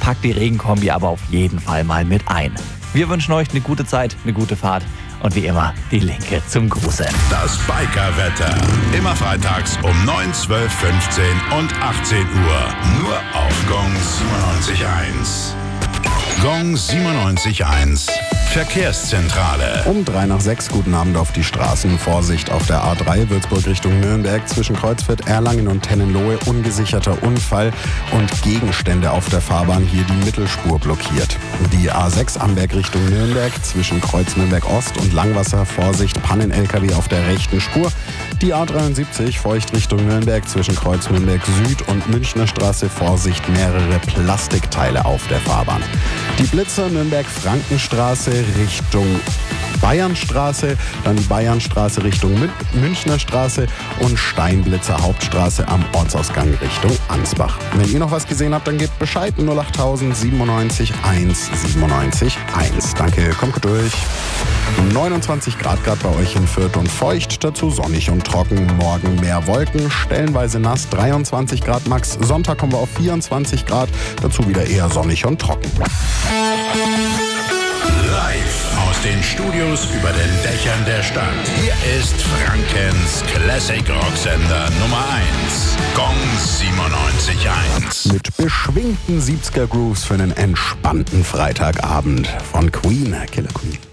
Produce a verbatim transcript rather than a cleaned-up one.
packt die Regenkombi aber auf jeden Fall mal mit ein. Wir wünschen euch eine gute Zeit, eine gute Fahrt und wie immer die Linke zum Gruseln. Das Biker-Wetter. Immer freitags um neun, zwölf, fünfzehn und achtzehn Uhr. Nur auf Gong siebenundneunzig Komma eins. Gong siebenundneunzig Komma eins. Verkehrszentrale. Um drei nach sechs, guten Abend auf die Straßen. Vorsicht auf der A drei, Würzburg Richtung Nürnberg, zwischen Kreuzfeld, Erlangen und Tennenlohe, ungesicherter Unfall und Gegenstände auf der Fahrbahn, hier die Mittelspur blockiert. Die A sechs, Amberg Richtung Nürnberg, zwischen Kreuz Nürnberg Ost und Langwasser, Vorsicht, Pannen-L K W auf der rechten Spur. Die A dreiundsiebzig, Feucht Richtung Nürnberg, zwischen Kreuz Nürnberg Süd und Münchner Straße, Vorsicht, mehrere Plastikteile auf der Fahrbahn. Die Blitzer Nürnberg-Frankenstraße Richtung Bayernstraße, dann die Bayernstraße Richtung Münchner Straße und Steinblitzer Hauptstraße am Ortsausgang Richtung Ansbach. Wenn ihr noch was gesehen habt, dann gebt Bescheid. null acht null siebenundneunzig eins siebenundneunzig eins. Danke, kommt gut durch. neunundzwanzig Grad gerade bei euch in Fürth und feucht, dazu sonnig und trocken. Morgen mehr Wolken, stellenweise nass, dreiundzwanzig Grad max. Sonntag kommen wir auf vierundzwanzig Grad, dazu wieder eher sonnig und trocken. Live aus den Studios über den Dächern der Stadt. Hier ist Frankens Classic Rocksender Nummer eins. Gong siebenundneunzig Komma eins. Mit beschwingten siebziger Grooves für einen entspannten Freitagabend von Queen, Killer Queen.